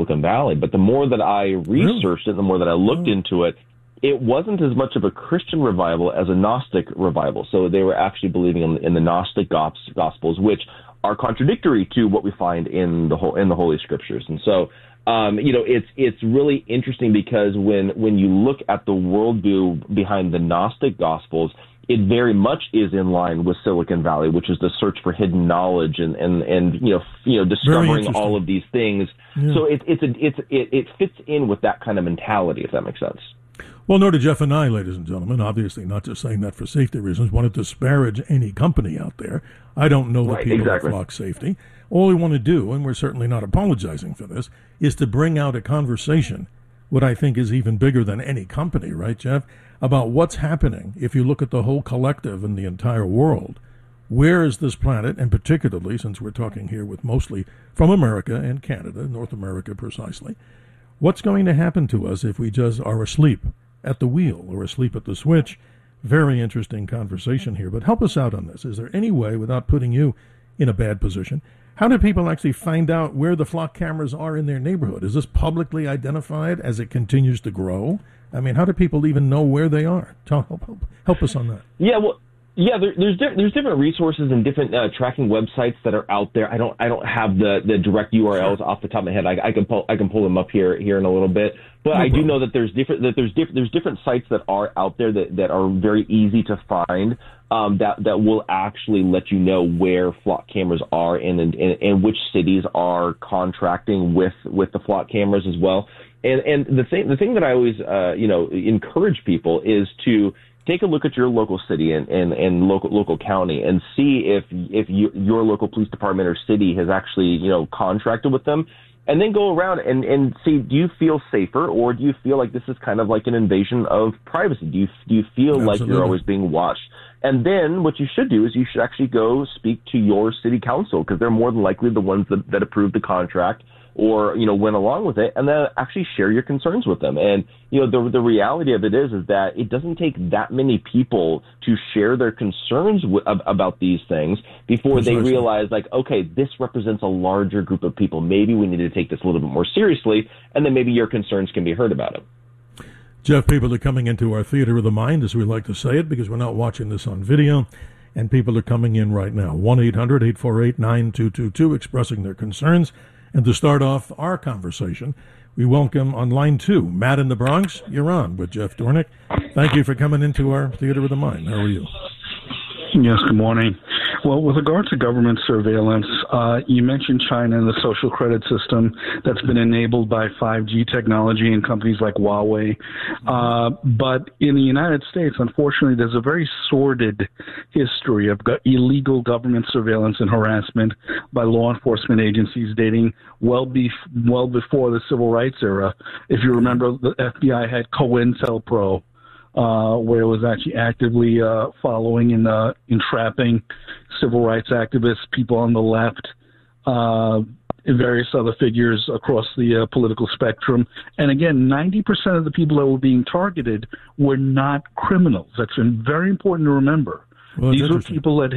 Silicon Valley. But the more that I researched it, the more that I looked into it, it wasn't as much of a Christian revival as a Gnostic revival. So they were actually believing in the Gnostic Gospels, which are contradictory to what we find in the Holy Scriptures. And so, it's really interesting because when you look at the worldview behind the Gnostic Gospels, it very much is in line with Silicon Valley, which is the search for hidden knowledge and discovering all of these things. Yeah. So it fits in with that kind of mentality, if that makes sense. Well, nor do Jeff and I, ladies and gentlemen, obviously not just saying that for safety reasons, want to disparage any company out there. I don't know the people at Flock Safety. All we want to do, and we're certainly not apologizing for this, is to bring out a conversation, what I think is even bigger than any company, right, Jeff, about what's happening if you look at the whole collective in the entire world. Where is this planet, and particularly, since we're talking here with mostly from America and Canada, North America precisely, what's going to happen to us if we just are asleep at the wheel or asleep at the switch? Very interesting conversation here, but help us out on this. Is there any way, without putting you in a bad position, how do people actually find out where the Flock cameras are in their neighborhood? Is this publicly identified as it continues to grow? I mean, how do people even know where they are? Help us on that. Yeah, well, there's different resources and different tracking websites that are out there. I don't have the direct URLs off the top of my head. I can pull them up here in a little bit. But I do know that there's different sites that are out there that are very easy to find. That will actually let you know where Flock cameras are and which cities are contracting with the Flock cameras as well. And the thing that I always encourage people is to take a look at your local city and local county and see if your local police department or city has actually contracted with them. And then go around and see, do you feel safer, or do you feel like this is kind of like an invasion of privacy? Do you feel like you're always being watched? And then what you should do is you should actually go speak to your city council, because they're more than likely the ones that approved the contract or went along with it, and then actually share your concerns with them. And the reality of it is that it doesn't take that many people to share their concerns about these things before they realize, like, okay, this represents a larger group of people. Maybe we need to take this a little bit more seriously, and then maybe your concerns can be heard about it. Jeff, people are coming into our theater of the mind, as we like to say it, because we're not watching this on video, and people are coming in right now. 1-800-848-9222, expressing their concerns. And to start off our conversation, we welcome on line 2, Matt in the Bronx. You're on with Jeff Dornick. Thank you for coming into our Theater of the Mind. How are you? Yes, good morning. Well, with regard to government surveillance, you mentioned China and the social credit system that's been enabled by 5G technology and companies like Huawei. But in the United States, unfortunately, there's a very sordid history of illegal government surveillance and harassment by law enforcement agencies dating well before the civil rights era. If you remember, the FBI had COINTELPRO, where it was actually actively following and entrapping civil rights activists, people on the left, and various other figures across the political spectrum. And again, 90% of the people that were being targeted were not criminals. That's very important to remember. Well, these were people that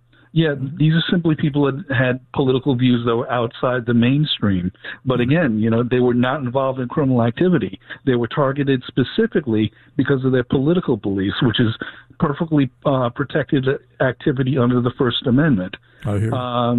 these are simply people that had political views that were outside the mainstream. But again, they were not involved in criminal activity. They were targeted specifically because of their political beliefs, which is perfectly protected activity under the First Amendment. I hear.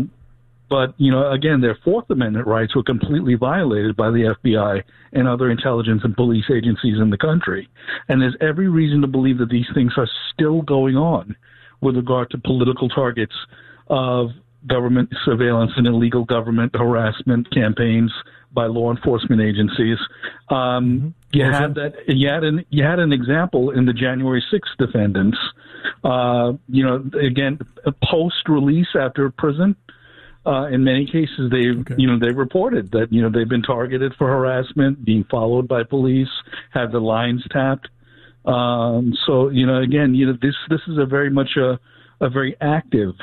But, again, their Fourth Amendment rights were completely violated by the FBI and other intelligence and police agencies in the country. And there's every reason to believe that these things are still going on with regard to political targets of government surveillance and illegal government harassment campaigns by law enforcement agencies. You had an example in the January 6th defendants. Again, post-release after prison, in many cases they reported that they've been targeted for harassment, being followed by police, had the lines tapped. So this is a very much a very active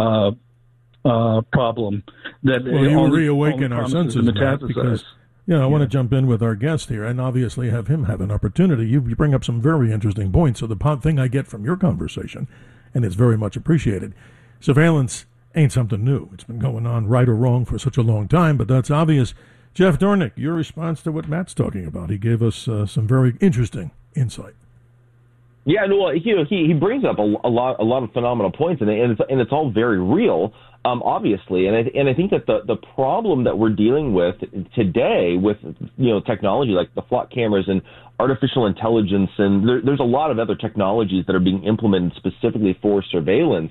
problem that you reawaken our senses, Matt, because I want to jump in with our guest here and obviously have him have an opportunity. You bring up some very interesting points. So the thing I get from your conversation, and it's very much appreciated, surveillance ain't something new. It's been going on, right or wrong, for such a long time, but that's obvious. Jeff Dornick, your response to what Matt's talking about. He gave us some very interesting insight. Yeah, no, he brings up a lot of phenomenal points, and it's all very real, obviously. And I think that the problem that we're dealing with today with technology like the flock cameras and artificial intelligence, and there's a lot of other technologies that are being implemented specifically for surveillance,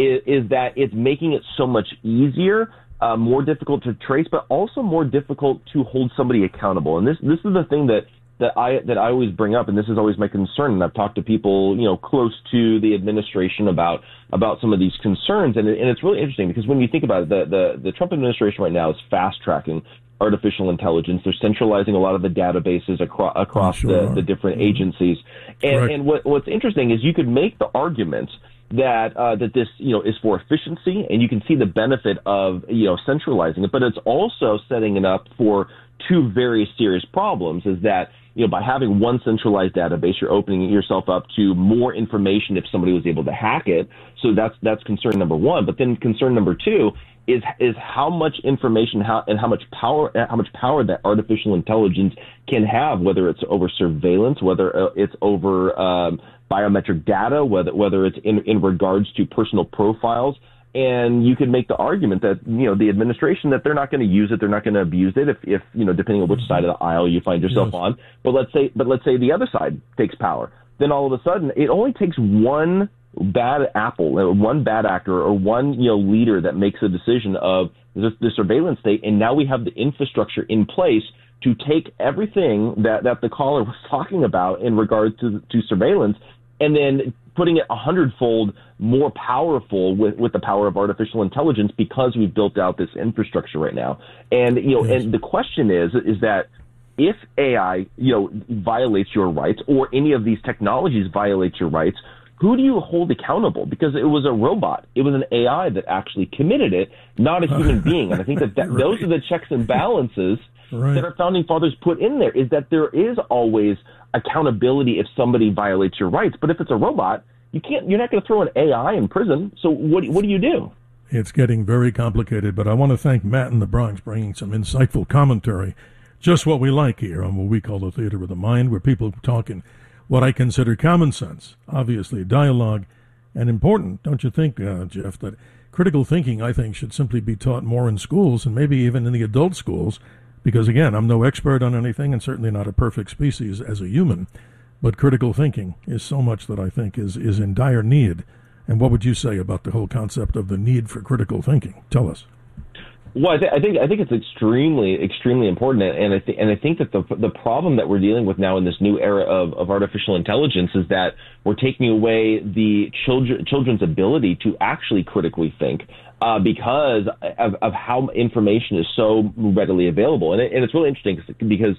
is that it's making it so much easier, more difficult to trace, but also more difficult to hold somebody accountable. And this is the thing that I always bring up, and this is always my concern. And I've talked to people, close to the administration about some of these concerns. And it's really interesting because when you think about it, the Trump administration right now is fast tracking artificial intelligence. They're centralizing a lot of the databases across the different agencies. And what's interesting is you could make the argument that this is for efficiency, and you can see the benefit of centralizing it, but it's also setting it up for two very serious problems. Is that by having one centralized database, you're opening yourself up to more information if somebody was able to hack it. So that's concern number one. But then concern number two is how much information and how much power that artificial intelligence can have, whether it's over surveillance, whether it's over biometric data, whether it's in regards to personal profiles. And you could make the argument that, the administration, that they're not going to use it, they're not going to abuse it if depending on which side of the aisle you find yourself on. But let's say the other side takes power. Then all of a sudden, it only takes one bad apple, one bad actor, or one, leader that makes a decision of the surveillance state. And now we have the infrastructure in place to take everything that the caller was talking about in regard to surveillance, and then putting it 100-fold more powerful with the power of artificial intelligence, because we've built out this infrastructure right now. And and the question is that if AI violates your rights, or any of these technologies violates your rights, who do you hold accountable? Because it was a robot, it was an AI that actually committed it, not a human being. And I think that right. Those are the checks and balances that our founding fathers put in there. Is that there is always accountability if somebody violates your rights, but if it's a robot, you're not going to throw an AI in prison. So what do you do? It's getting very complicated, but I want to thank Matt in the Bronx bringing some insightful commentary, just what we like here on what we call the Theater of the Mind, where people talk in what I consider common sense, obviously dialogue, and important, don't you think, Jeff, that critical thinking, I think, should simply be taught more in schools, and maybe even in the adult schools. Because, again, I'm no expert on anything, and certainly not a perfect species as a human, but critical thinking is so much that I think is in dire need. And what would you say about the whole concept of the need for critical thinking? Tell us. Well, I think it's extremely important, and I think that the problem that we're dealing with now in this new era of artificial intelligence is that we're taking away the children's ability to actually critically think. Because of how information is so readily available. And it's really interesting because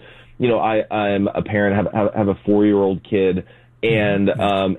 I'm a parent, have a 4-year-old kid, and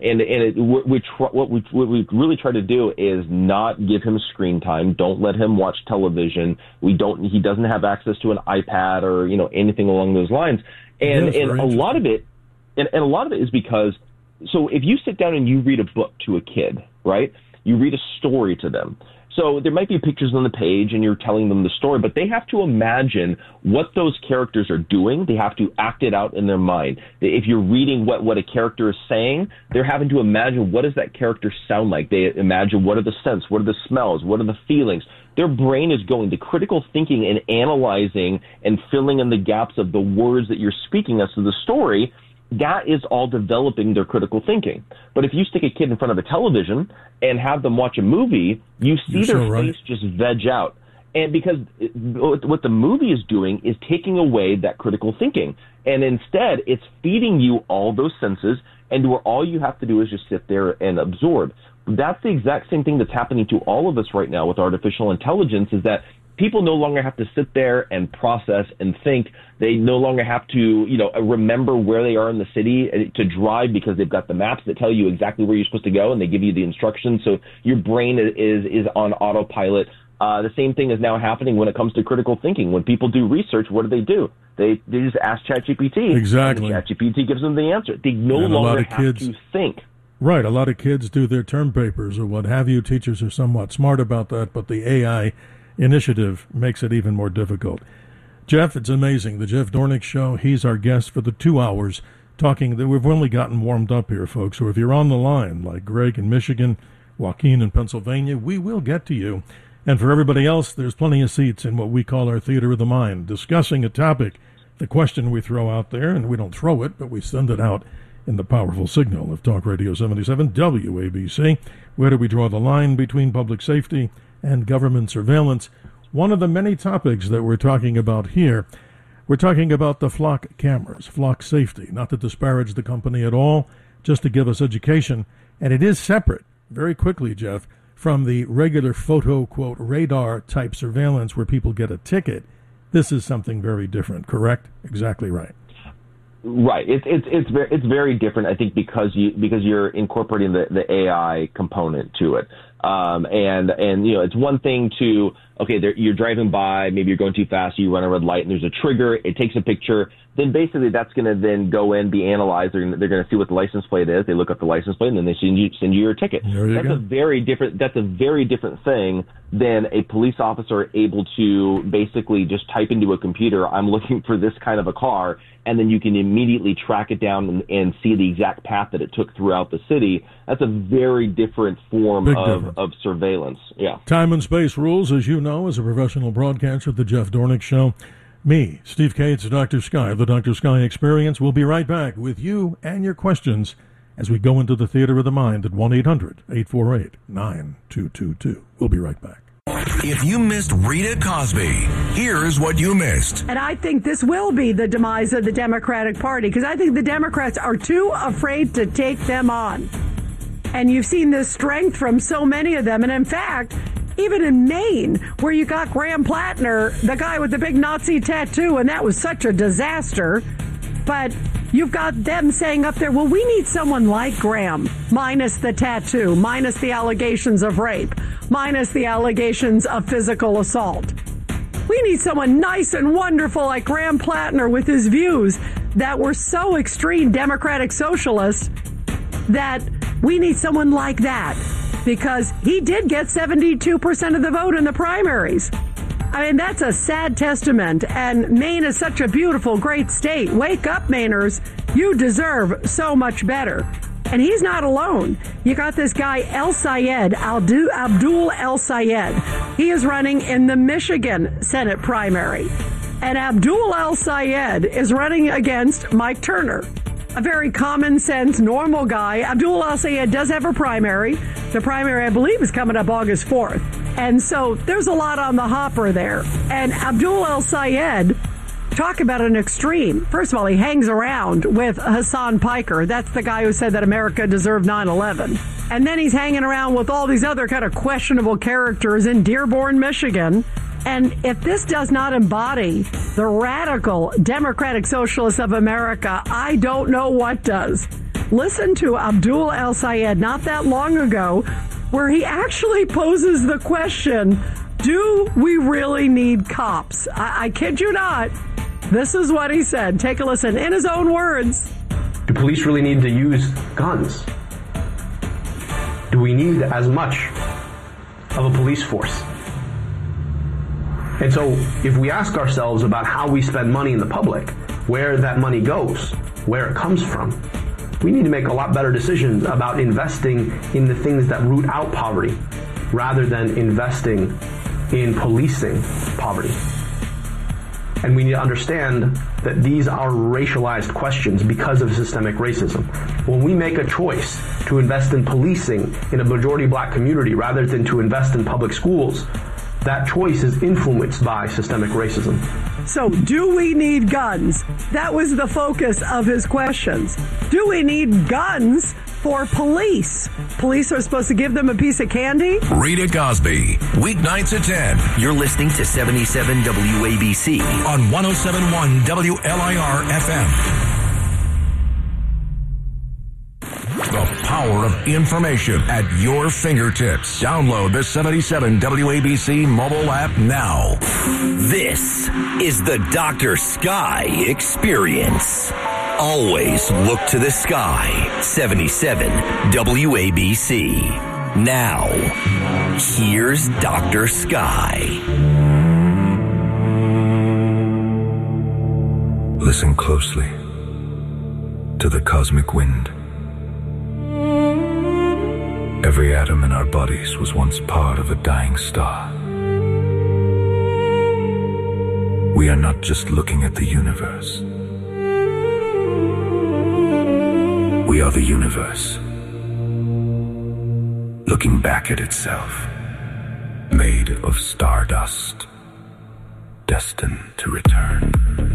what we really try to do is not give him screen time. Don't let him watch television. He doesn't have access to an iPad or anything along those lines. And a lot of it is because, so if you sit down and you read a book to a kid, right? You read a story to them. So there might be pictures on the page and you're telling them the story, but they have to imagine what those characters are doing. They have to act it out in their mind. If you're reading what a character is saying, they're having to imagine what does that character sound like. They imagine what are the scents, what are the smells, what are the feelings. Their brain is going to critical thinking and analyzing and filling in the gaps of the words that you're speaking as to the story. That is all developing their critical thinking. But if you stick a kid in front of a television and have them watch a movie, you see their face just veg out. And because what the movie is doing is taking away that critical thinking. And instead, it's feeding you all those senses, and where all you have to do is just sit there and absorb. That's the exact same thing that's happening to all of us right now with artificial intelligence, is that people no longer have to sit there and process and think. They no longer have to, remember where they are in the city to drive, because they've got the maps that tell you exactly where you're supposed to go, and they give you the instructions. So your brain is on autopilot. The same thing is now happening when it comes to critical thinking. When people do research, what do? They just ask ChatGPT. Exactly. And ChatGPT gives them the answer. They no longer have to think. Right. A lot of kids do their term papers or what have you. Teachers are somewhat smart about that, but the AI initiative makes it even more difficult. Jeff, it's amazing. The Jeff Dornick Show, he's our guest for the 2 hours talking. We've only gotten warmed up here, folks. So if you're on the line, like Greg in Michigan, Joaquin in Pennsylvania, we will get to you. And for everybody else, there's plenty of seats in what we call our Theater of the Mind, discussing a topic, the question we throw out there, and we don't throw it, but we send it out in the powerful signal of Talk Radio 77 WABC. Where do we draw the line between public safety and government surveillance? One of the many topics that we're talking about here, we're talking about the flock cameras, flock safety, not to disparage the company at all, just to give us education. And it is separate, very quickly, Jeff, from the regular photo, quote, radar type surveillance where people get a ticket. This is something very different, correct? Exactly right. Right. It's very different, I think, because you're incorporating the AI component to it. And you know, it's one thing to, okay, you're driving by, maybe you're going too fast, you run a red light, and there's a trigger, it takes a picture, then basically that's going to then go in, be analyzed, they're going to see what the license plate is, they look up the license plate, and then they send you your ticket. That's a very different thing than a police officer able to basically just type into a computer, I'm looking for this kind of a car, and then you can immediately track it down and see the exact path that it took throughout the city. That's a very different form of surveillance. Yeah. Time and space rules, as you know, as a professional broadcaster at the Jeff Dornick Show. Me, Steve Cates, Dr. Sky, the Dr. Sky Experience. We'll be right back with you and your questions as we go into the Theater of the Mind at 1-800-848-9222. We'll be right back. If you missed Rita Cosby, here's what you missed. And I think this will be the demise of the Democratic Party, because I think the Democrats are too afraid to take them on. And you've seen this strength from so many of them. And in fact, even in Maine, where you got Graham Plattner, the guy with the big Nazi tattoo, and that was such a disaster. But you've got them saying up there, well, we need someone like Graham, minus the tattoo, minus the allegations of rape, minus the allegations of physical assault. We need someone nice and wonderful like Graham Plattner with his views that were so extreme Democratic socialist that we need someone like that, because he did get 72% of the vote in the primaries. I mean, that's a sad testament, and Maine is such a beautiful, great state. Wake up, Mainers. You deserve so much better. And he's not alone. You got this guy, Abdul El Sayed. He is running in the Michigan Senate primary. And Abdul El Sayed is running against Mike Turner, a very common sense, normal guy. Abdul El Sayed does have a primary. The primary, I believe, is coming up August 4th. And so there's a lot on the hopper there. And Abdul El Sayed, talk about an extreme. First of all, he hangs around with Hassan Piker. That's the guy who said that America deserved 9/11. And then he's hanging around with all these other kind of questionable characters in Dearborn, Michigan. And if this does not embody the radical Democratic Socialists of America, I don't know what does. Listen to Abdul El Sayed not that long ago, where he actually poses the question, do we really need cops? I kid you not. This is what he said. Take a listen in his own words. Do police really need to use guns? Do we need as much of a police force? And so if we ask ourselves about how we spend money in the public, where that money goes, where it comes from, we need to make a lot better decisions about investing in the things that root out poverty rather than investing in policing poverty. And we need to understand that these are racialized questions because of systemic racism. When we make a choice to invest in policing in a majority black community rather than to invest in public schools, that choice is influenced by systemic racism. So, do we need guns? That was the focus of his questions. Do we need guns for police? Police are supposed to give them a piece of candy? Rita Cosby, weeknights at 10. You're listening to 77 WABC on 107.1 WLIR FM. The power of information at your fingertips. Download the 77 WABC mobile app now. This is the Dr. Sky Experience. Always look to the sky. 77 WABC. Now, here's Dr. Sky. Listen closely to the cosmic wind. Every atom in our bodies was once part of a dying star. We are not just looking at the universe. We are the universe, looking back at itself, made of stardust, destined to return.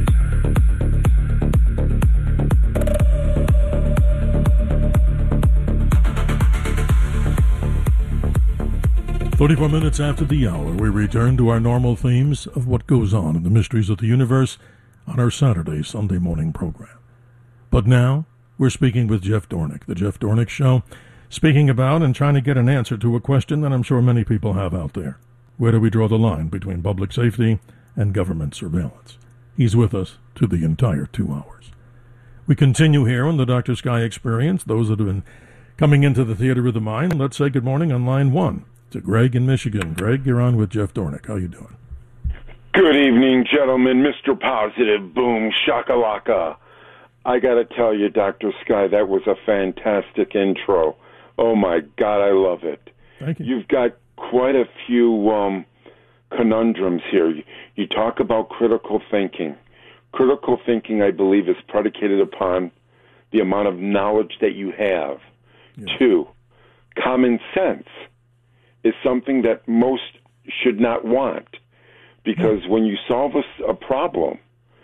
34 minutes after the hour, we return to our normal themes of what goes on in the mysteries of the universe on our Saturday, Sunday morning program. But now, we're speaking with Jeff Dornick, The Jeff Dornick Show, speaking about and trying to get an answer to a question that I'm sure many people have out there. Where do we draw the line between public safety and government surveillance? He's with us to the entire 2 hours. We continue here on the Dr. Sky Experience. Those that have been coming into the Theater of the Mind, let's say good morning on line 1 to Greg in Michigan. Greg, you're on with Jeff Dornick. How you doing? Good evening, gentlemen. Mr. Positive, boom, shakalaka. I got to tell you, Dr. Sky, that was a fantastic intro. Oh, my God, I love it. Thank you. You've got quite a few conundrums here. You talk about critical thinking. Critical thinking, I believe, is predicated upon the amount of knowledge that you have. Yeah. 2, common sense is something that most should not want, because when you solve a problem,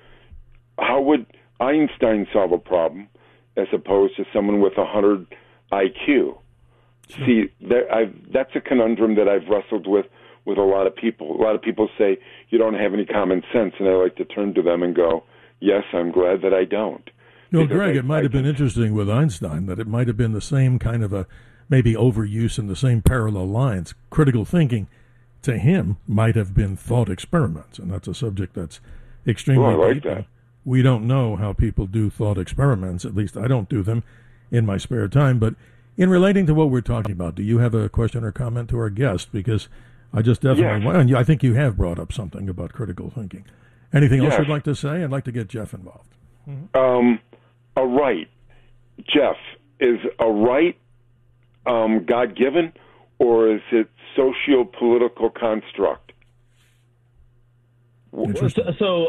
how would Einstein solve a problem as opposed to someone with 100 IQ? Sure. See, that's a conundrum that I've wrestled with a lot of people. A lot of people say, you don't have any common sense, and I like to turn to them and go, yes, I'm glad that I don't. No, Greg, it might have been interesting with Einstein that it might have been the same kind of a maybe overuse in the same parallel lines. Critical thinking to him might have been thought experiments, and that's a subject that's extremely like deep. That. We don't know how people do thought experiments. At least I don't do them in my spare time. But in relating to what we're talking about, do you have a question or comment to our guest? Because I just definitely want, and I think you have brought up something about critical thinking. Anything else you'd like to say? I'd like to get Jeff involved. Mm-hmm. A right. Jeff, is a right God-given, or is it socio-political construct? So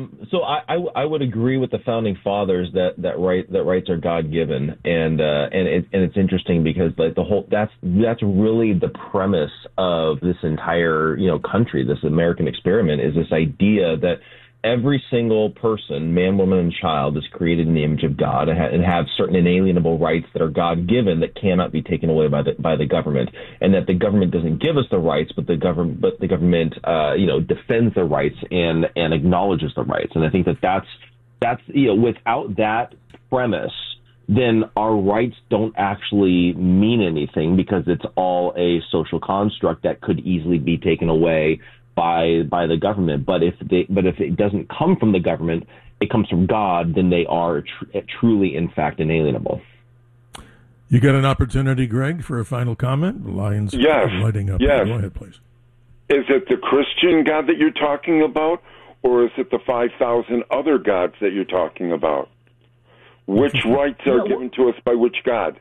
I would agree with the founding fathers that rights are God-given, and it's interesting because like that's really the premise of this entire country, this American experiment, is this idea that every single person, man, woman, and child, is created in the image of God and have certain inalienable rights that are God-given that cannot be taken away by the government, and that the government doesn't give us the rights, but the government defends the rights and acknowledges the rights. And I think that's without that premise, then our rights don't actually mean anything, because it's all a social construct that could easily be taken away by the government. But if it doesn't come from the government, it comes from God, then they are truly, in fact, inalienable. You got an opportunity, Greg, for a final comment? The lion's lighting up. Yes. Go ahead, please. Is it the Christian God that you're talking about, or is it the 5,000 other gods that you're talking about? Which rights are given to us by which God?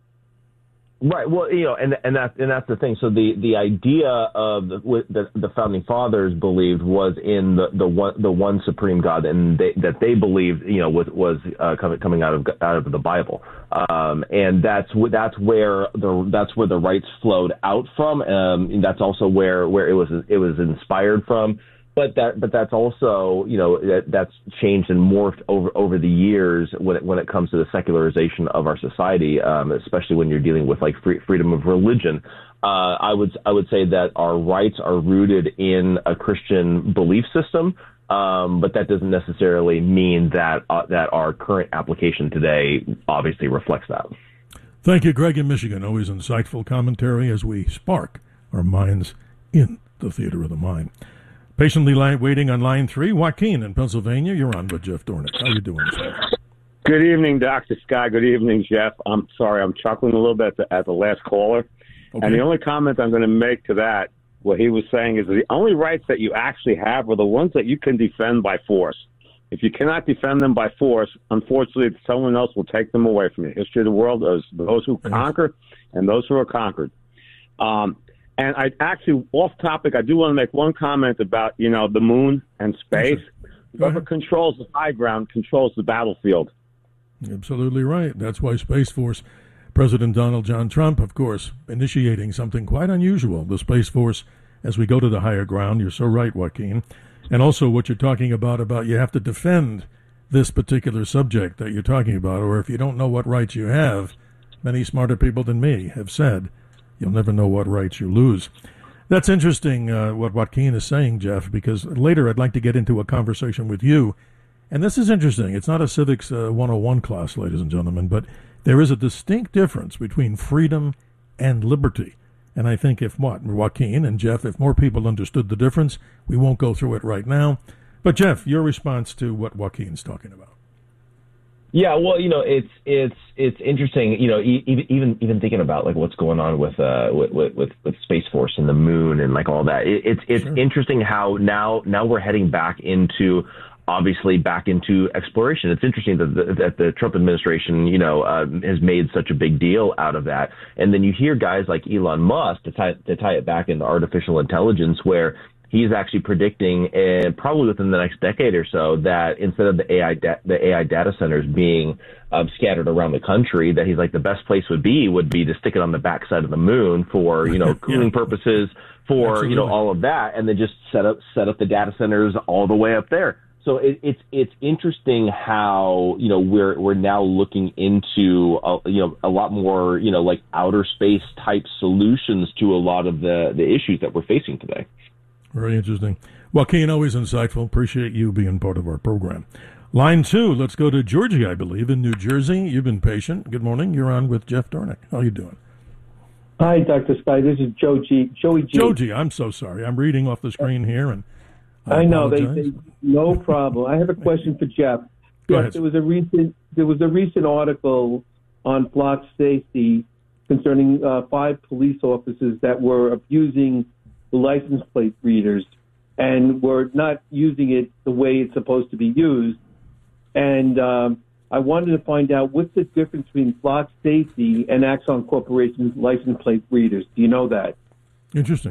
Right. Well, and that's the thing. So the idea of the founding fathers believed was in the one supreme God, and that they believed was coming out of the Bible, and that's where the rights flowed out from. And that's also where it was inspired from. But that's also that's changed and morphed over the years when it comes to the secularization of our society, especially when you're dealing with like freedom of religion. I would say that our rights are rooted in a Christian belief system, but that doesn't necessarily mean that our current application today obviously reflects that. Thank you, Greg in Michigan. Always insightful commentary as we spark our minds in the Theater of the Mind. Patiently waiting on line 3, Joaquin in Pennsylvania. You're on with Jeff Dornick. How are you doing, sir? Good evening, Dr. Scott. Good evening, Jeff. I'm sorry, I'm chuckling a little bit at the last caller. Okay. And the only comment I'm going to make to that, what he was saying, is the only rights that you actually have are the ones that you can defend by force. If you cannot defend them by force, unfortunately, someone else will take them away from you. History of the world is those who conquer and those who are conquered. And I actually, off topic, I do want to make one comment about, the moon and space. Whoever controls the high ground controls the battlefield. Absolutely right. That's why Space Force, President Donald John Trump, of course, initiating something quite unusual, the Space Force, as we go to the higher ground. You're so right, Joaquin. And also what you're talking about you have to defend this particular subject that you're talking about, or if you don't know what rights you have, many smarter people than me have said, you'll never know what rights you lose. That's interesting, what Joaquin is saying, Jeff, because later I'd like to get into a conversation with you. And this is interesting. It's not a Civics 101 class, ladies and gentlemen, but there is a distinct difference between freedom and liberty. And I think Joaquin and Jeff, if more people understood the difference, we won't go through it right now. But Jeff, your response to what Joaquin's talking about. Yeah, well, it's interesting, even thinking about like what's going on with Space Force and the moon and like all that. It's sure. Interesting how now we're heading back into exploration. It's interesting that the Trump administration, has made such a big deal out of that. And then you hear guys like Elon Musk to tie it back into artificial intelligence, where he's actually predicting, probably within the next decade or so, that instead of the AI data centers being scattered around the country, that he's like the best place would be to stick it on the backside of the moon for cooling purposes, for Absolutely. All of that, and then just set up the data centers all the way up there. So it's interesting how we're now looking into a lot more like outer space type solutions to a lot of the issues that we're facing today. Very interesting. Joaquin, always insightful. Appreciate you being part of our program. Line 2, let's go to Georgie, I believe, in New Jersey. You've been patient. Good morning. You're on with Jeff Dornick. How are you doing? Hi, Dr. Sky. This is Joey G. Joey, I'm so sorry. I'm reading off the screen here, and I know they no problem. I have a question for Jeff. Go ahead. There was a recent article on Flock Safety concerning 5 police officers that were abusing the license plate readers and were not using it the way it's supposed to be used. And I wanted to find out what's the difference between Flock Safety and Axon Corporation's license plate readers. Do you know that? Interesting.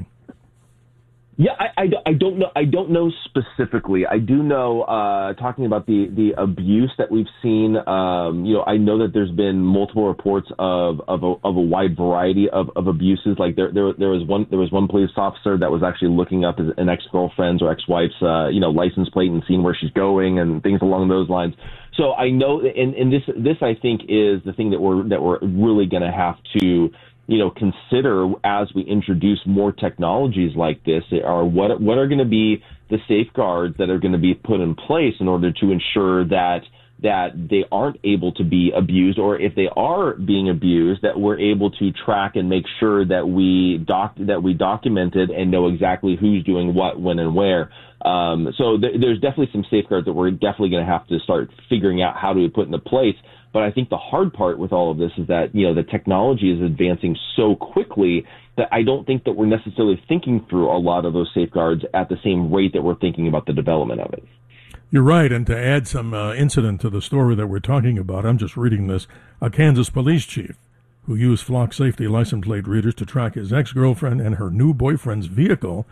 Yeah, I don't know. I don't know specifically. I do know, talking about the abuse that we've seen. I know that there's been multiple reports of a wide variety of abuses. Like there was one police officer that was actually looking up an ex-girlfriend's or ex-wife's license plate and seeing where she's going and things along those lines. So I know, and this I think is the thing that we're really going to have to consider as we introduce more technologies like this, are what are going to be the safeguards that are going to be put in place in order to ensure that they aren't able to be abused, or if they are being abused, that we're able to track and make sure that we document it and know exactly who's doing what, when, and where. So there's definitely some safeguards that we're definitely going to have to start figuring out how to put into place. But I think the hard part with all of this is that, the technology is advancing so quickly that I don't think that we're necessarily thinking through a lot of those safeguards at the same rate that we're thinking about the development of it. You're right. And to add some incident to the story that we're talking about, I'm just reading this. A Kansas police chief who used Flock Safety license plate readers to track his ex-girlfriend and her new boyfriend's vehicle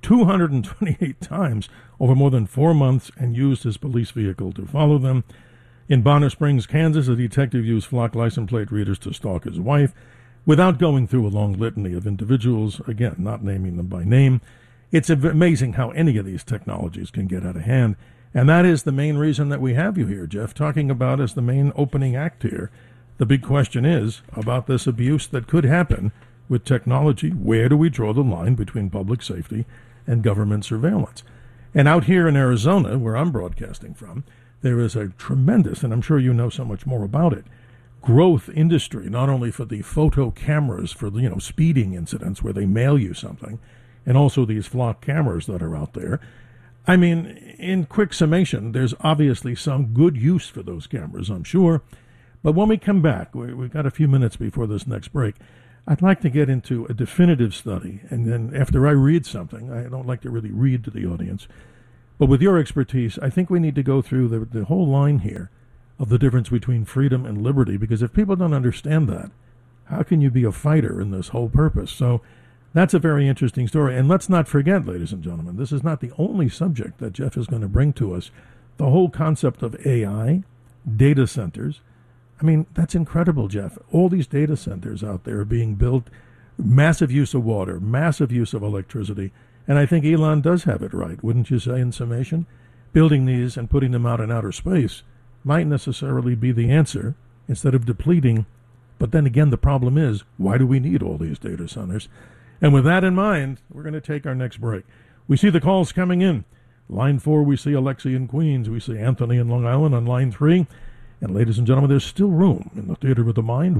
228 times over more than 4 months and used his police vehicle to follow them. In Bonner Springs, Kansas, a detective used Flock license plate readers to stalk his wife without going through a long litany of individuals, again, not naming them by name. It's amazing how any of these technologies can get out of hand. And that is the main reason that we have you here, Jeff, talking about as the main opening act here. The big question is about this abuse that could happen with technology. Where do we draw the line between public safety and government surveillance? And out here in Arizona, where I'm broadcasting from, there is a tremendous, and I'm sure you know so much more about it, growth industry, not only for the photo cameras for speeding incidents where they mail you something, and also these Flock cameras that are out there. I mean, in quick summation, there's obviously some good use for those cameras, I'm sure. But when we come back, we've got a few minutes before this next break, I'd like to get into a definitive study, and then after I read something, I don't like to really read to the audience, But with your expertise, I think we need to go through the whole line here of the difference between freedom and liberty, because if people don't understand that, how can you be a fighter in this whole purpose? So that's a very interesting story. And let's not forget, ladies and gentlemen, this is not the only subject that Jeff is going to bring to us. The whole concept of AI, data centers. I mean, that's incredible, Jeff. All these data centers out there are being built, massive use of water, massive use of electricity. And I think Elon does have it right, wouldn't you say, in summation? Building these and putting them out in outer space might necessarily be the answer instead of depleting. But then again, the problem is, why do we need all these data centers? And with that in mind, we're going to take our next break. We see the calls coming in. Line 4, we see Alexi in Queens. We see Anthony in Long Island on line 3. And ladies and gentlemen, there's still room in the Theater of the Mind,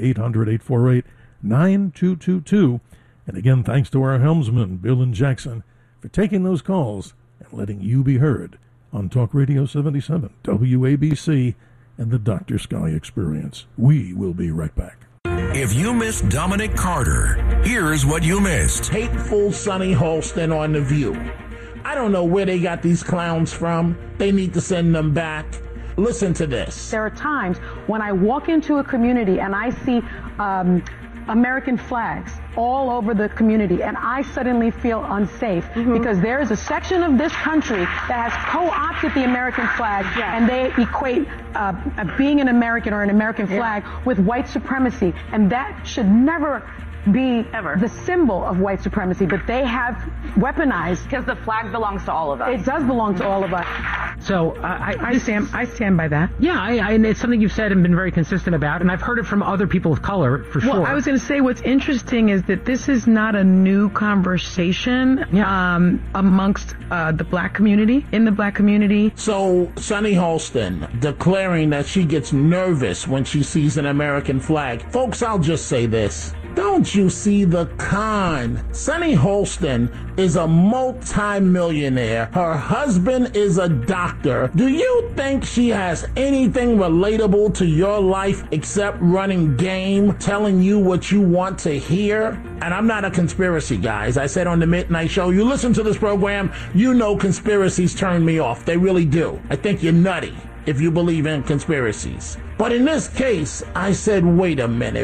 1-800-848-9222. And again, thanks to our helmsman, Bill and Jackson, for taking those calls and letting you be heard on Talk Radio 77, WABC, and the Dr. Sky Experience. We will be right back. If you missed Dominic Carter, here's what you missed. Hateful Sonny Holston on The View. I don't know where they got these clowns from. They need to send them back. Listen to this. There are times when I walk into a community and I see American flags all over the community, and I suddenly feel unsafe because there is a section of this country that has co-opted the American flag, and they equate being an American or an American flag with white supremacy, and that should never be the symbol of white supremacy, but they have weaponized. Because the flag belongs to all of us. It does belong to all of us. So I stand by that. Yeah, and it's something you've said and been very consistent about, and I've heard it from other people of color for sure. Well, I was going to say what's interesting is that this is not a new conversation amongst the black community, in the black community. So Sonny Holston declaring that she gets nervous when she sees an American flag. Folks, I'll just say this. Don't you see the con? Sonny Holston is a multi-millionaire. Her husband is a doctor. Do you think she has anything relatable to your life except running game, telling you what you want to hear? And I'm not a conspiracy guy. As I said on the Midnight Show, you listen to this program, you know conspiracies turn me off. They really do. I think you're nutty if you believe in conspiracies. But in this case, I said, wait a New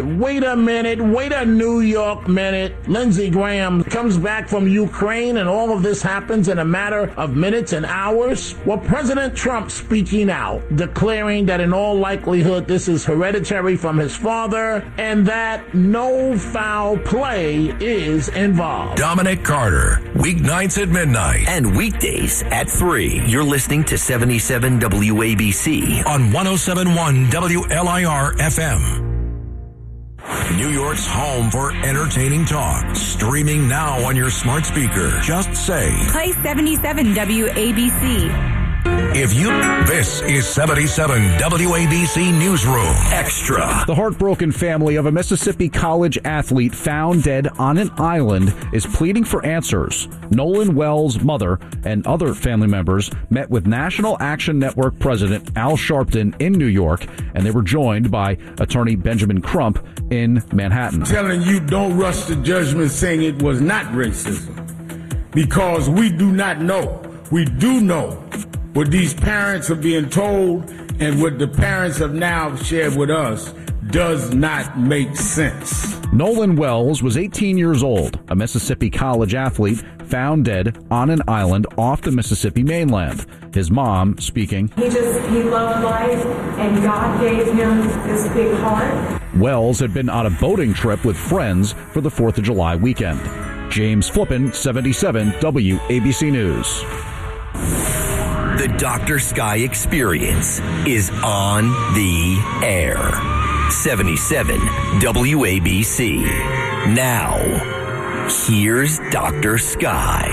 York minute. Lindsey Graham comes back from Ukraine and all of this happens in a matter of minutes and hours. Well, President Trump speaking out, declaring that in all likelihood this is hereditary from his father and that no foul play is involved. Dominic Carter, weeknights at midnight. And weekdays at 3. You're listening to 77 WABC on 107.1 WLIR FM. New York's home for entertaining talk. Streaming now on your smart speaker. Just say, play 77 WABC. This is 77 WABC Newsroom Extra. The heartbroken family of a Mississippi college athlete found dead on an island is pleading for answers. Nolan Wells' mother and other family members met with National Action Network President Al Sharpton in New York, and they were joined by attorney Benjamin Crump in Manhattan. Telling you don't rush to judgment saying it was not racism, because we do not know. We do know what these parents are being told and what the parents have now shared with us does not make sense. Nolan Wells was 18 years old, a Mississippi college athlete found dead on an island off the Mississippi mainland. His mom speaking. He loved life, and God gave him this big heart. Wells had been on a boating trip with friends for the 4th of July weekend. James Flippin, 77 WABC News. The Dr. Sky Experience is on the air. 77 WABC. Now, here's Dr. Sky.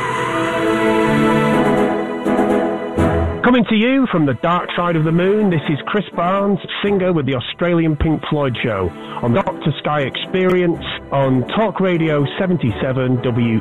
Coming to you from the dark side of the moon, this is Chris Barnes, singer with the Australian Pink Floyd Show on the Dr. Sky Experience on Talk Radio 77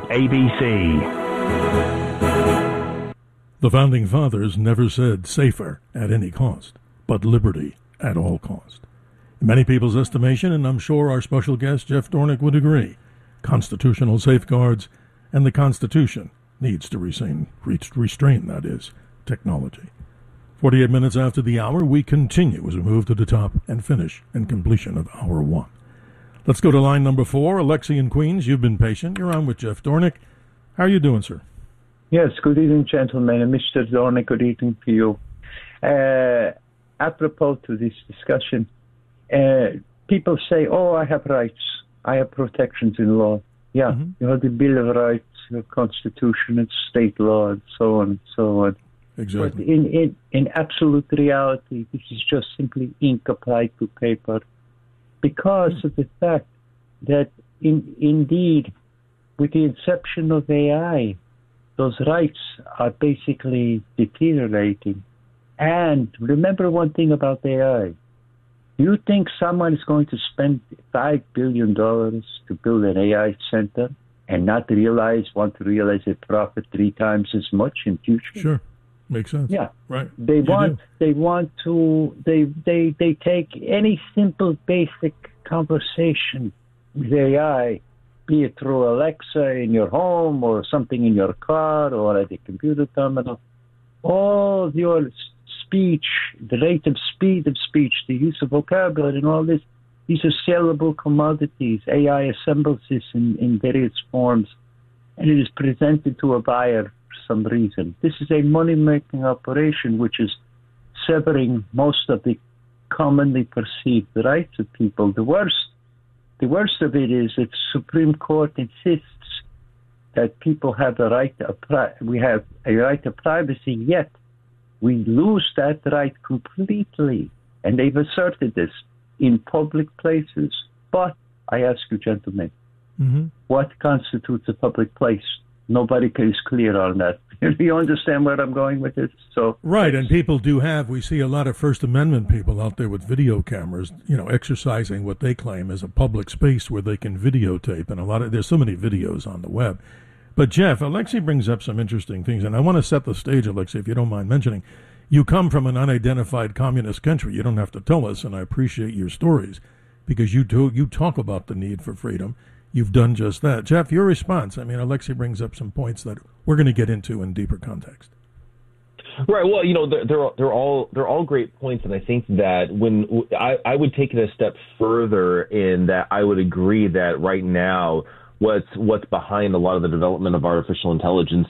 WABC. The Founding Fathers never said safer at any cost, but liberty at all cost. In many people's estimation, and I'm sure our special guest Jeff Dornick would agree, constitutional safeguards and the Constitution needs to restrain, that is, technology. 48 minutes after the hour, we continue as we move to the top and finish and completion of Hour 1. Let's go to line number 4. Alexi in Queens, you've been patient. You're on with Jeff Dornick. How are you doing, sir? Yes, good evening, gentlemen. And Mr. Dornick, good evening to you. Apropos to this discussion, people say, I have rights. I have protections in law. Yeah, you have the Bill of Rights, the Constitution, and state law, and so on and so on. Exactly. But in absolute reality, this is just simply ink applied to paper, because of the fact that indeed, with the inception of AI, those rights are basically deteriorating. And remember one thing about AI. You think someone is going to spend $5 billion to build an AI center and not want to realize they profit 3 times as much in future? Sure. Makes sense. Yeah. Right. They take any simple basic conversation with AI, be it through Alexa in your home or something in your car or at the computer terminal. All of your speech, the rate of speed of speech, the use of vocabulary and all this, these are sellable commodities. AI assembles this in various forms, and it is presented to a buyer for some reason. This is a money-making operation which is severing most of the commonly perceived rights of people. The worst of it is that the Supreme Court insists that people have we have a right to privacy, yet we lose that right completely. And they've asserted this in public places. But I ask you, gentlemen, what constitutes a public place? Nobody is clear on that. You understand where I'm going with this? So right, and people do we see a lot of First Amendment people out there with video cameras, exercising what they claim is a public space where they can videotape, and there's so many videos on the web. But Jeff, Alexi brings up some interesting things, and I want to set the stage, Alexi, if you don't mind mentioning. You come from an unidentified communist country. You don't have to tell us, and I appreciate your stories, because you talk about the need for freedom. You've done just that. Jeff, your response. I mean, Alexi brings up some points that we're going to get into in deeper context. Right. Well, they're all great points, and I think that when I would take it a step further in that I would agree that right now what's behind a lot of the development of artificial intelligence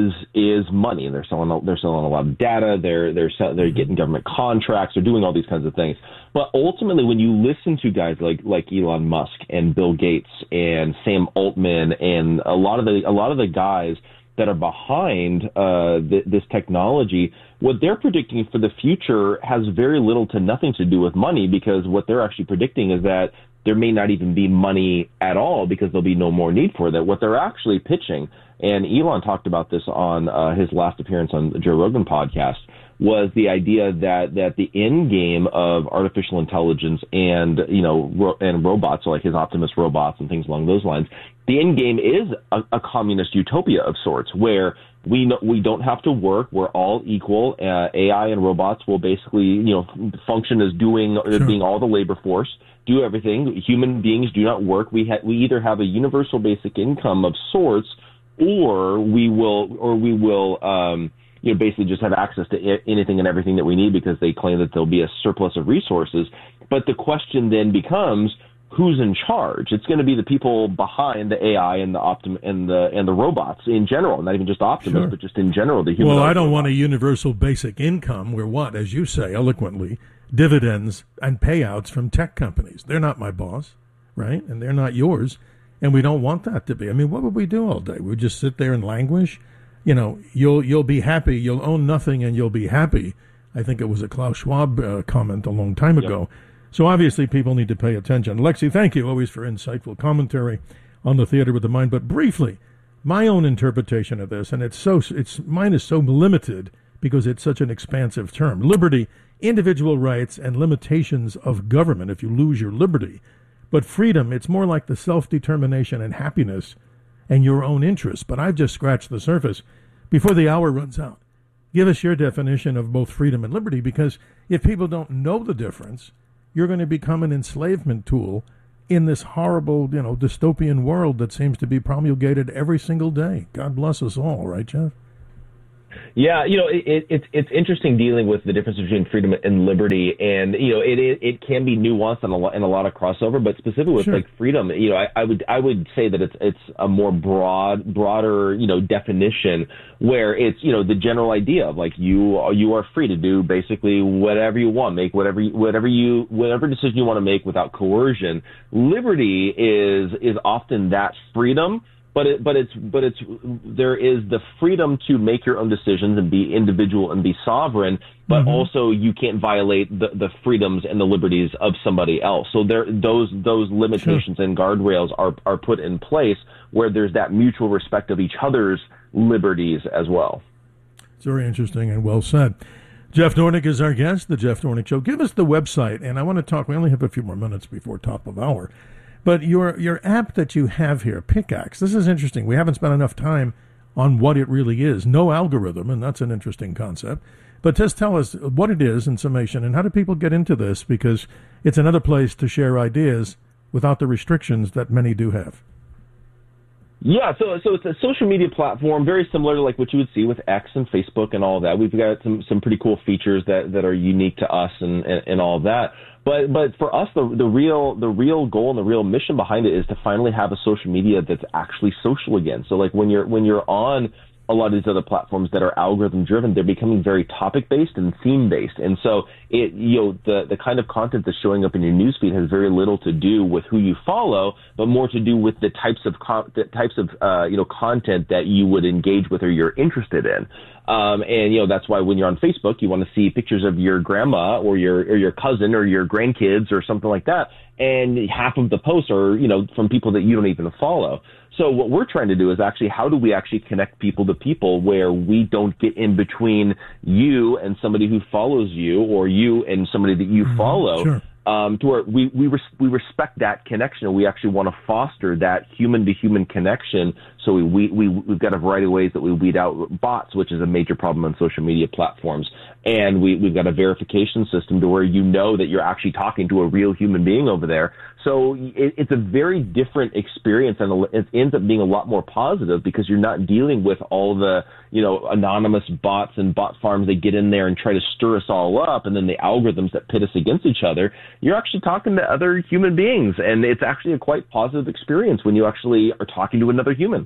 is money, and they're selling a lot of data. They're getting government contracts. They're doing all these kinds of things. But ultimately, when you listen to guys like Elon Musk and Bill Gates and Sam Altman and a lot of the guys that are behind this technology, what they're predicting for the future has very little to nothing to do with money, because what they're actually predicting is that there may not even be money at all because there'll be no more need for that. What they're actually pitching, and Elon talked about this on his last appearance on the Joe Rogan podcast, was the idea that the end game of artificial intelligence and robots, so like his Optimus robots and things along those lines, the end game is a communist utopia of sorts where we don't have to work. We're all equal. AI and robots will basically function as being all the labor force, do everything. Human beings do not work. We either have a universal basic income of sorts, or we will basically just have access to anything and everything that we need, because they claim that there'll be a surplus of resources. But the question then becomes, who's in charge? It's going to be the people behind the AI and the robots in general, not even just Optimus, but just in general, the human. Well, I don't want a universal basic income where as you say eloquently, dividends and payouts from tech companies. They're not my boss, right? And they're not yours. And we don't want that to be. I mean, what would we do all day? We'd just sit there and languish? You'll be happy. You'll own nothing and you'll be happy. I think it was a Klaus Schwab comment a long time ago. Yep. So obviously people need to pay attention. Lexi, thank you always for insightful commentary on the Theater with the Mind. But briefly, my own interpretation of this, and mine is so limited because it's such an expansive term. Liberty, individual rights, and limitations of government if you lose your liberty. But freedom, it's more like the self-determination and happiness and your own interests. But I've just scratched the surface. Before the hour runs out, give us your definition of both freedom and liberty, because if people don't know the difference, you're going to become an enslavement tool in this horrible, dystopian world that seems to be promulgated every single day. God bless us all, right, Jeff? Yeah, it's interesting dealing with the difference between freedom and liberty, and it can be nuanced and a lot of crossover. But specifically with like freedom, I would say that it's a more broader definition where it's the general idea of like you are free to do basically whatever you want, make whatever decision you want to make without coercion. Liberty is often that freedom. But there is the freedom to make your own decisions and be individual and be sovereign, but also you can't violate the freedoms and the liberties of somebody else. So those limitations and guardrails are put in place where there's that mutual respect of each other's liberties as well. It's very interesting and well said. Jeff Dornick is our guest, The Jeff Dornick Show. Give us the website, and I want to talk. We only have a few more minutes before top of hour. But your app that you have here, Pickaxe, this is interesting. We haven't spent enough time on what it really is. No algorithm, and that's an interesting concept. But just tell us what it is in summation, and how do people get into this? Because it's another place to share ideas without the restrictions that many do have. Yeah, so it's a social media platform, very similar to like what you would see with X and Facebook and all of that. We've got some pretty cool features that are unique to us and all of that. But for us, the real goal and the real mission behind it is to finally have a social media that's actually social again. So like when you're on a lot of these other platforms that are algorithm driven, they're becoming very topic based and theme based. And so the kind of content that's showing up in your newsfeed has very little to do with who you follow, but more to do with the types of content that you would engage with or you're interested in. And that's why when you're on Facebook, you want to see pictures of your grandma or your cousin or your grandkids or something like that. And half of the posts are, from people that you don't even follow. So what we're trying to do is actually, how do we actually connect people to people where we don't get in between you and somebody who follows you or you and somebody that you follow? Sure. To where we respect that connection, and we actually want to foster that human to human connection. So we've got a variety of ways that we weed out bots, which is a major problem on social media platforms. And we've got a verification system to where that you're actually talking to a real human being over there. So it's a very different experience, and it ends up being a lot more positive because you're not dealing with all the anonymous bots and bot farms that get in there and try to stir us all up, and then the algorithms that pit us against each other. You're actually talking to other human beings, and it's actually a quite positive experience when you actually are talking to another human.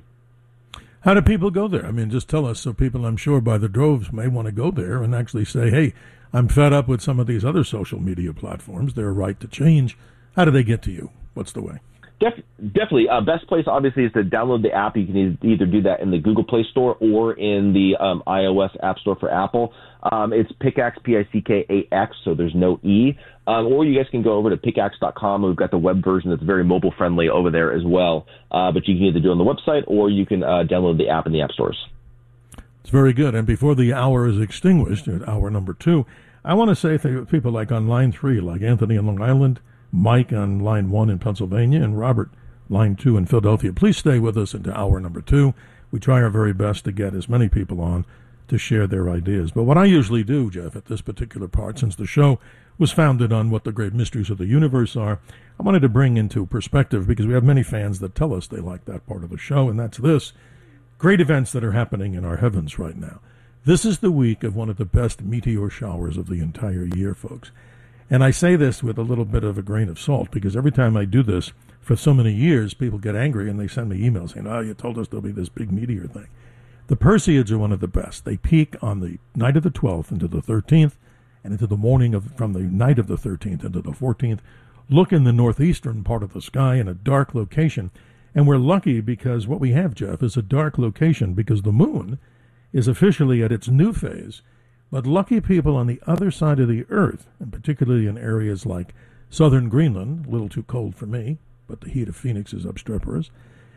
How do people go there? I mean, just tell us, so people, I'm sure, by the droves may want to go there and actually say, hey, I'm fed up with some of these other social media platforms. They're right to change. How do they get to you? What's the way? Definitely. Best place, obviously, is to download the app. You can either do that in the Google Play Store or in the iOS App Store for Apple. It's Pickaxe, P-I-C-K-A-X, so there's no E. Or you guys can go over to pickaxe.com. We've got the web version that's very mobile-friendly over there as well. But you can either do it on the website or you can download the app in the app stores. It's very good. And before the hour is extinguished, at hour number 2, I want to say to people like on line 3, like Anthony on Long Island, Mike on line 1 in Pennsylvania, and Robert, line 2 in Philadelphia. Please stay with us into hour number 2. We try our very best to get as many people on to share their ideas. But what I usually do, Jeff, at this particular part, since the show was founded on what the great mysteries of the universe are, I wanted to bring into perspective, because we have many fans that tell us they like that part of the show, and that's this. Great events that are happening in our heavens right now. This is the week of one of the best meteor showers of the entire year, folks. And I say this with a little bit of a grain of salt, because every time I do this for so many years, people get angry and they send me emails saying, oh, you told us there'll be this big meteor thing. The Perseids are one of the best. They peak on the night of the 12th into the 13th, and into the morning from the night of the 13th into the 14th. Look in the northeastern part of the sky in a dark location. And we're lucky because what we have, Jeff, is a dark location because the moon is officially at its new phase. But lucky people on the other side of the Earth, and particularly in areas like southern Greenland, a little too cold for me, but the heat of Phoenix is obstreperous,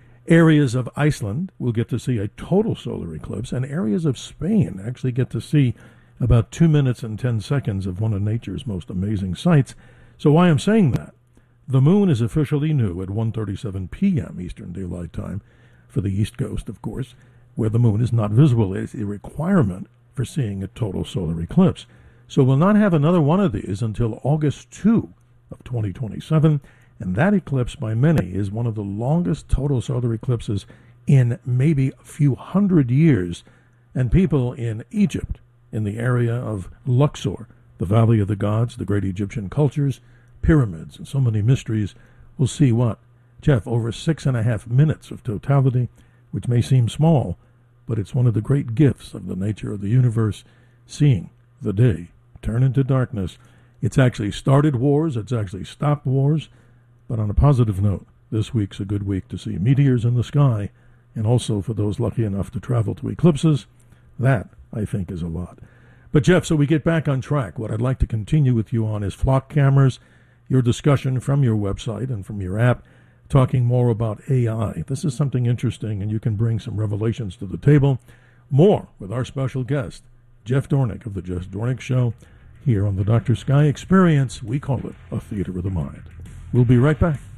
areas of Iceland will get to see a total solar eclipse, and areas of Spain actually get to see about 2 minutes and 10 seconds of one of nature's most amazing sights. So why I'm saying that, the moon is officially new at 1:37 p.m. Eastern Daylight Time for the East Coast, of course, where the moon is not visible. It's a requirement for seeing a total solar eclipse. So we'll not have another one of these until August 2 of 2027, And that eclipse, by many, is one of the longest total solar eclipses in maybe a few hundred years. And people in Egypt, in the area of Luxor, the Valley of the Gods, the great Egyptian cultures, pyramids, and so many mysteries, will see what? Jeff, over 6.5 minutes of totality, which may seem small, but it's one of the great gifts of the nature of the universe, seeing the day turn into darkness. It's actually started wars, it's actually stopped wars, but on a positive note, this week's a good week to see meteors in the sky, and also for those lucky enough to travel to eclipses. That, I think, is a lot. But Jeff, so we get back on track, what I'd like to continue with you on is flock cameras, your discussion from your website and from your app, talking more about AI. This is something interesting, and you can bring some revelations to the table. More with our special guest, Jeff Dornik of The Jeff Dornik Show, here on the Dr. Sky Experience. We call it a theater of the mind. We'll be right back.